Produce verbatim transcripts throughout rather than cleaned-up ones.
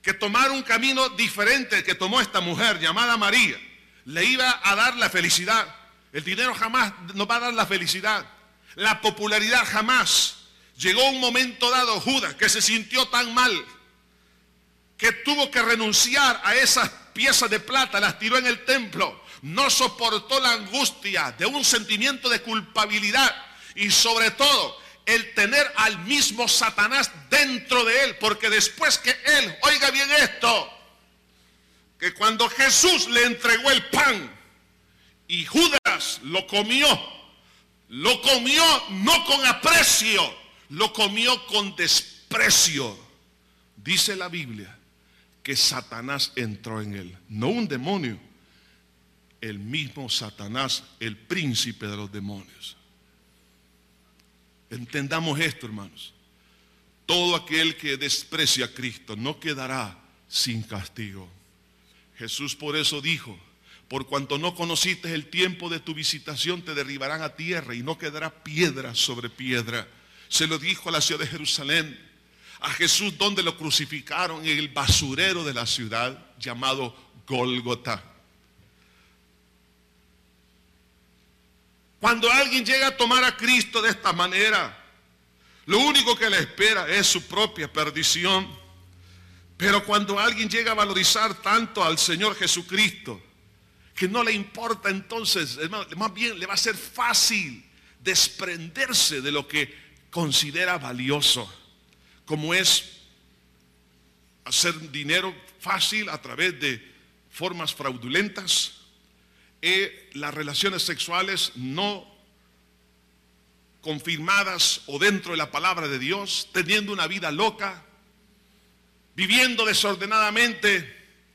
que tomar un camino diferente que tomó esta mujer llamada María le iba a dar la felicidad. El dinero jamás nos va a dar la felicidad. La popularidad jamás. Llegó un momento dado, Judas, que se sintió tan mal que tuvo que renunciar a esas piezas de plata, las tiró en el templo. No soportó la angustia de un sentimiento de culpabilidad y sobre todo el tener al mismo Satanás dentro de él, porque después que él, oiga bien esto, que cuando Jesús le entregó el pan y Judas lo comió, lo comió no con aprecio, lo comió con desprecio. Dice la Biblia que Satanás entró en él, no un demonio, el mismo Satanás, el príncipe de los demonios. Entendamos esto, hermanos. Todo aquel que desprecia a Cristo no quedará sin castigo. Jesús por eso dijo: por cuanto no conociste el tiempo de tu visitación, te derribarán a tierra y no quedará piedra sobre piedra. Se lo dijo a la ciudad de Jerusalén. A Jesús, donde lo crucificaron, en el basurero de la ciudad llamado Gólgota. Cuando alguien llega a tomar a Cristo de esta manera, lo único que le espera es su propia perdición. Pero cuando alguien llega a valorizar tanto al Señor Jesucristo, que no le importa, entonces, más bien le va a ser fácil desprenderse de lo que considera valioso, como es hacer dinero fácil a través de formas fraudulentas, eh, las relaciones sexuales no confirmadas o dentro de la palabra de Dios, teniendo una vida loca, viviendo desordenadamente.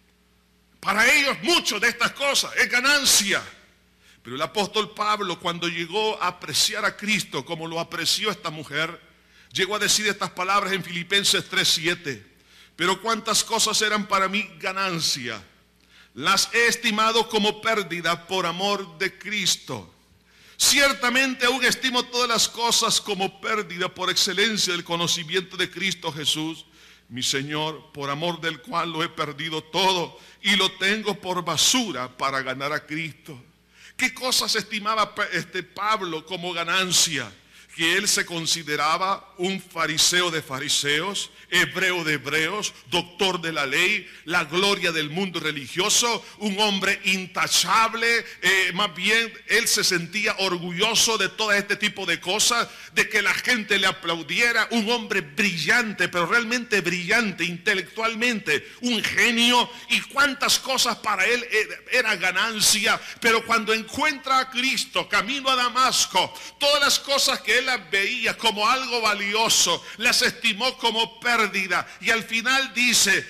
Para ellos mucho de estas cosas es ganancia. Pero el apóstol Pablo, cuando llegó a apreciar a Cristo como lo apreció esta mujer, llegó a decir estas palabras en Filipenses tres siete: pero cuántas cosas eran para mí ganancia, las he estimado como pérdida por amor de Cristo. Ciertamente aún estimo todas las cosas como pérdida por excelencia del conocimiento de Cristo Jesús, mi Señor, por amor del cual lo he perdido todo y lo tengo por basura para ganar a Cristo. ¿Qué cosas estimaba este Pablo como ganancia? Que él se consideraba un fariseo de fariseos, hebreo de hebreos, doctor de la ley, la gloria del mundo religioso, un hombre intachable. Eh, más bien él se sentía orgulloso de todo este tipo de cosas, de que la gente le aplaudiera, un hombre brillante, pero realmente brillante intelectualmente, un genio, y cuántas cosas para él era ganancia. Pero cuando encuentra a Cristo camino a Damasco, todas las cosas que él las veía como algo valioso, las estimó como pérdida, y al final dice,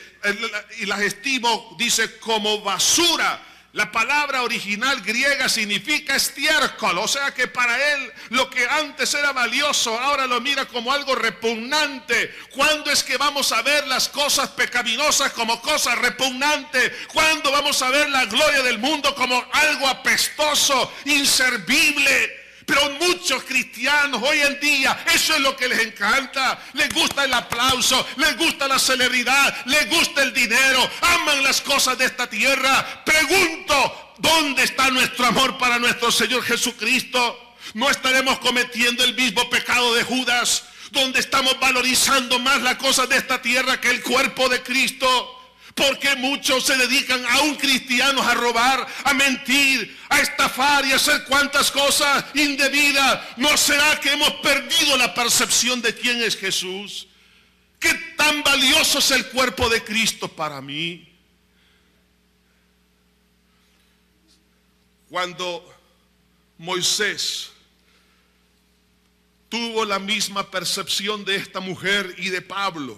y las estimo, dice, como basura. La palabra original griega significa estiércol, o sea que para él lo que antes era valioso ahora lo mira como algo repugnante. ¿Cuándo es que vamos a ver las cosas pecaminosas como cosas repugnantes? ¿Cuándo vamos a ver la gloria del mundo como algo apestoso, inservible? Pero muchos cristianos hoy en día, eso es lo que les encanta. Les gusta el aplauso, les gusta la celebridad, les gusta el dinero, aman las cosas de esta tierra. Pregunto, ¿dónde está nuestro amor para nuestro Señor Jesucristo? ¿No estaremos cometiendo el mismo pecado de Judas, donde estamos valorizando más las cosas de esta tierra que el cuerpo de Cristo? Porque muchos se dedican, aún cristianos, a robar, a mentir, a estafar y a hacer cuantas cosas indebidas. ¿No será que hemos perdido la percepción de quién es Jesús? ¿Qué tan valioso es el cuerpo de Cristo para mí? Cuando Moisés tuvo la misma percepción de esta mujer y de Pablo,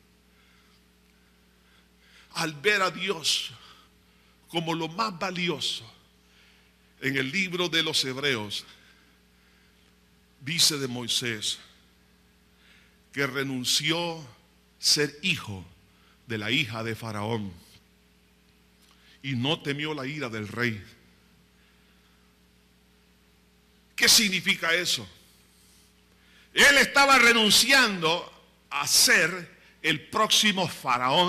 al ver a Dios como lo más valioso, en el libro de los Hebreos dice de Moisés que renunció ser hijo de la hija de Faraón y no temió la ira del rey. ¿Qué significa eso? Él estaba renunciando a ser el próximo faraón